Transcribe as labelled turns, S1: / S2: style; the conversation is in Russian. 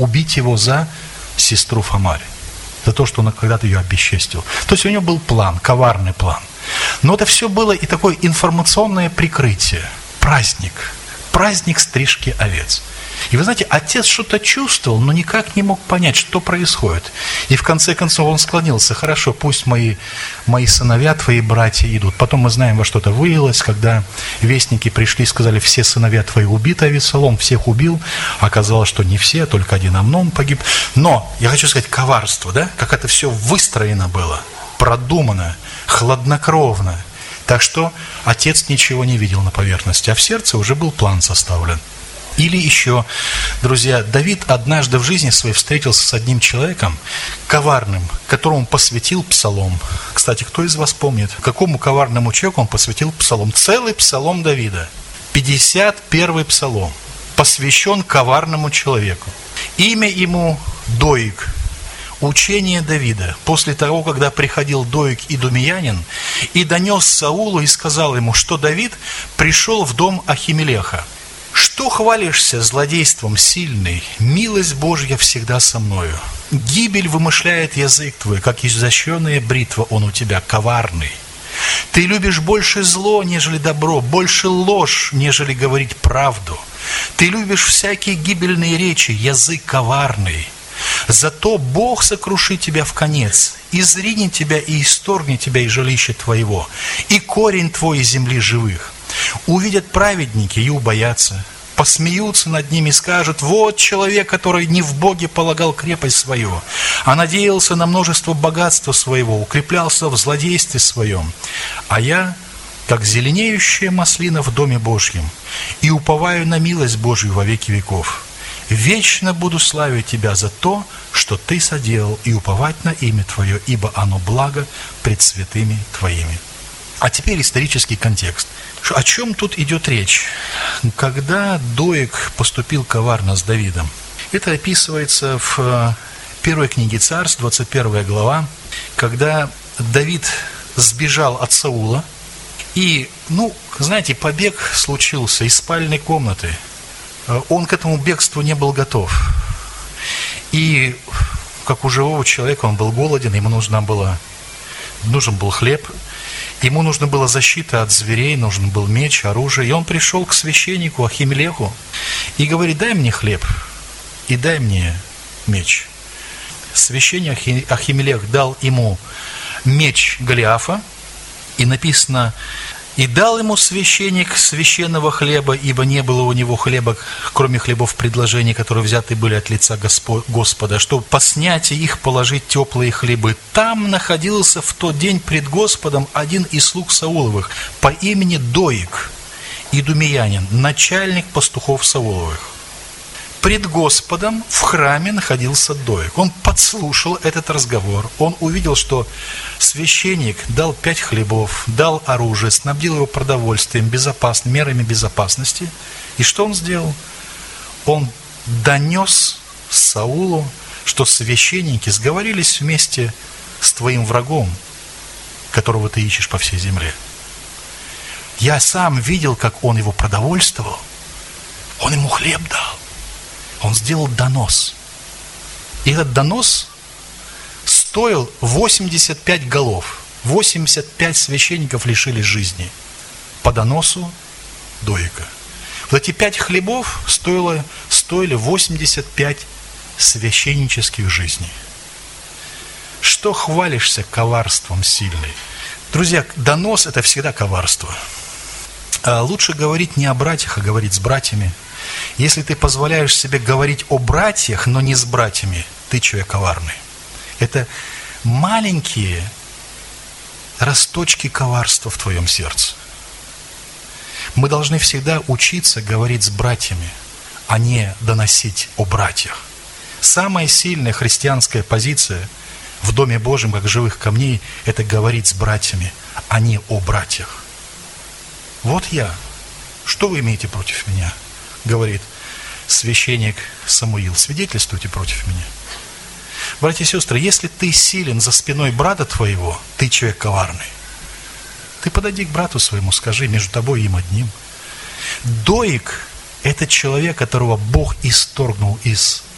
S1: убить его за сестру Фомарь, за то, что он когда-то ее обесчестил. То есть у него был план, коварный план. Но это все было и такое информационное прикрытие, праздник стрижки овец. И вы знаете, отец что-то чувствовал, но никак не мог понять, что происходит. И в конце концов он склонился: хорошо, пусть мои сыновья, твои братья идут. Потом мы знаем, во что это вылилось, когда вестники пришли и сказали: все сыновья твои убиты, Авессалом всех убил. Оказалось, что не все, только один Амнон погиб. Но, я хочу сказать, коварство, да, как это все выстроено было, продумано, хладнокровно. Так что отец ничего не видел на поверхности, а в сердце уже был план составлен. Или еще, друзья, Давид однажды в жизни своей встретился с одним человеком коварным, которому посвятил псалом. Кстати, кто из вас помнит, какому коварному человеку он посвятил псалом? Целый псалом Давида, 51-й псалом, посвящен коварному человеку. Имя ему Доик. Учение Давида, после того, когда приходил Доик идумеянин и донес Саулу и сказал ему, что Давид пришел в дом Ахимелеха. Что хвалишься злодейством сильный? Милость Божья всегда со мною. Гибель вымышляет язык твой, как изощренная бритва он у тебя, коварный. Ты любишь больше зло, нежели добро, больше ложь, нежели говорить правду. Ты любишь всякие гибельные речи, язык коварный. Зато Бог сокрушит тебя в конец, изринет тебя и исторгнет тебя из жилища твоего, и корень твой из земли живых. Увидят праведники и убоятся, посмеются над ними и скажут: вот человек, который не в Боге полагал крепость свою, а надеялся на множество богатства своего, укреплялся в злодействе своем. А я, как зеленеющая маслина в доме Божьем, и уповаю на милость Божью во веки веков. Вечно буду славить Тебя за то, что Ты соделал, и уповать на имя Твое, ибо оно благо пред святыми Твоими. А теперь исторический контекст. О чем тут идет речь? Когда Доик поступил коварно с Давидом, это описывается в первой книге Царств, 21 глава, когда Давид сбежал от Саула, и, знаете, побег случился из спальной комнаты. Он к этому бегству не был готов. И, как у живого человека, он был голоден, ему нужен был хлеб, ему нужна была защита от зверей, нужен был меч, оружие. И он пришел к священнику Ахимелеху и говорит: дай мне хлеб и дай мне меч. Священник Ахимелех дал ему меч Голиафа, и написано: и дал ему священник священного хлеба, ибо не было у него хлеба, кроме хлебов предложений, которые взяты были от лица Господа, чтобы по снятии их положить теплые хлебы. Там находился в тот день пред Господом один из слуг Сауловых по имени Доик, идумеянин, начальник пастухов Сауловых. Пред Господом в храме находился Доик. Он подслушал этот разговор. Он увидел, что священник дал 5 хлебов, дал оружие, снабдил его продовольствием, мерами безопасности. И что он сделал? Он донес Саулу, что священники сговорились вместе с твоим врагом, которого ты ищешь по всей земле. Я сам видел, как он его продовольствовал. Он ему хлеб дал. Он сделал донос. И этот донос стоил 85 голов. 85 священников лишились жизни по доносу Доика. Вот эти 5 хлебов стоили 85 священнических жизней. Что хвалишься коварством сильный? Друзья, донос – это всегда коварство. Лучше говорить не о братьях, а говорить с братьями. Если ты позволяешь себе говорить о братьях, но не с братьями, ты человек коварный. Это маленькие росточки коварства в твоем сердце. Мы должны всегда учиться говорить с братьями, а не доносить о братьях. Самая сильная христианская позиция в Доме Божьем, как живых камней, это говорить с братьями, а не о братьях. Вот я. Что вы имеете против меня? Говорит священник Самуил. Свидетельствуйте против меня. Братья и сестры, если ты силен за спиной брата твоего, ты человек коварный. Ты подойди к брату своему, скажи: между тобой и им одним. Доик – это человек, которого Бог исторгнул из